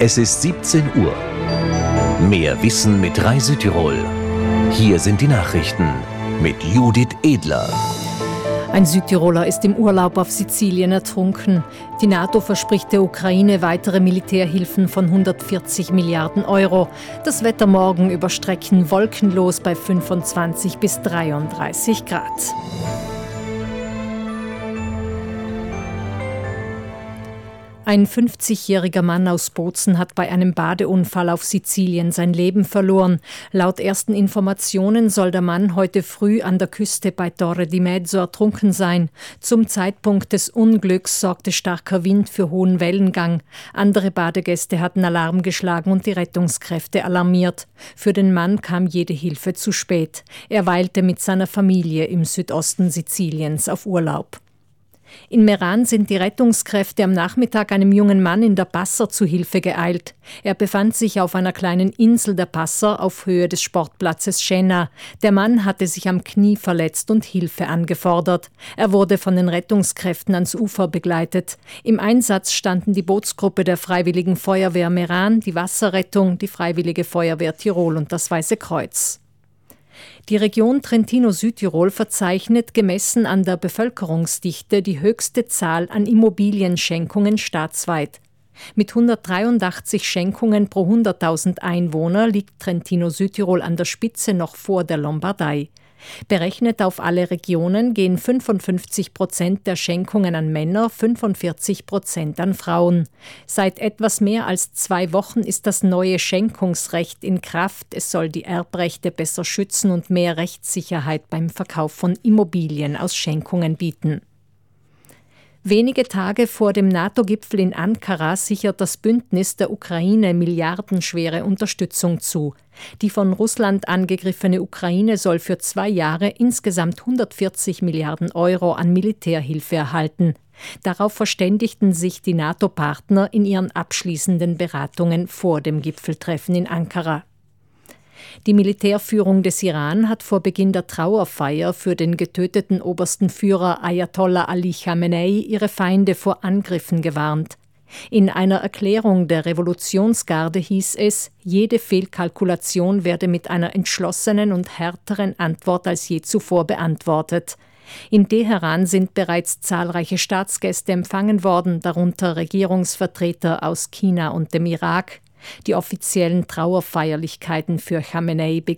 Es ist 17 Uhr. Mehr Wissen mit Rai Südtirol. Hier sind die Nachrichten mit Judith Edler. Ein Südtiroler ist im Urlaub auf Sizilien ertrunken. Die NATO verspricht der Ukraine weitere Militärhilfen von 140 Milliarden Euro. Das Wetter morgen über Strecken wolkenlos bei 25 bis 33 Grad. Ein 50-jähriger Mann aus Bozen hat bei einem Badeunfall auf Sizilien sein Leben verloren. Laut ersten Informationen soll der Mann heute früh an der Küste bei Torre di Mezzo ertrunken sein. Zum Zeitpunkt des Unglücks sorgte starker Wind für hohen Wellengang. Andere Badegäste hatten Alarm geschlagen und die Rettungskräfte alarmiert. Für den Mann kam jede Hilfe zu spät. Er weilte mit seiner Familie im Südosten Siziliens auf Urlaub. In Meran sind die Rettungskräfte am Nachmittag einem jungen Mann in der Passer zu Hilfe geeilt. Er befand sich auf einer kleinen Insel der Passer auf Höhe des Sportplatzes Schenna. Der Mann hatte sich am Knie verletzt und Hilfe angefordert. Er wurde von den Rettungskräften ans Ufer begleitet. Im Einsatz standen die Bootsgruppe der Freiwilligen Feuerwehr Meran, die Wasserrettung, die Freiwillige Feuerwehr Tirol und das Weiße Kreuz. Die Region Trentino-Südtirol verzeichnet gemessen an der Bevölkerungsdichte die höchste Zahl an Immobilienschenkungen staatsweit. Mit 183 Schenkungen pro 100.000 Einwohner liegt Trentino-Südtirol an der Spitze noch vor der Lombardei. Berechnet auf alle Regionen gehen 55% der Schenkungen an Männer, 45% an Frauen. Seit etwas mehr als 2 Wochen ist das neue Schenkungsrecht in Kraft. Es soll die Erbrechte besser schützen und mehr Rechtssicherheit beim Verkauf von Immobilien aus Schenkungen bieten. Wenige Tage vor dem NATO-Gipfel in Ankara sichert das Bündnis der Ukraine milliardenschwere Unterstützung zu. Die von Russland angegriffene Ukraine soll für 2 Jahre insgesamt 140 Milliarden Euro an Militärhilfe erhalten. Darauf verständigten sich die NATO-Partner in ihren abschließenden Beratungen vor dem Gipfeltreffen in Ankara. Die Militärführung des Iran hat vor Beginn der Trauerfeier für den getöteten obersten Führer Ayatollah Ali Khamenei ihre Feinde vor Angriffen gewarnt. In einer Erklärung der Revolutionsgarde hieß es, jede Fehlkalkulation werde mit einer entschlossenen und härteren Antwort als je zuvor beantwortet. In Teheran sind bereits zahlreiche Staatsgäste empfangen worden, darunter Regierungsvertreter aus China und dem Irak. Die offiziellen Trauerfeierlichkeiten für Khamenei